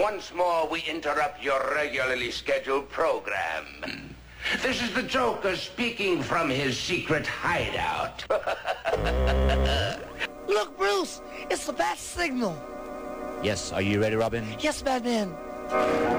once more we interrupt your regularly scheduled program. This is the Joker speaking from his secret hideout. Look, Bruce, it's the bat signal. Yes, are you ready, Robin? Yes, Batman.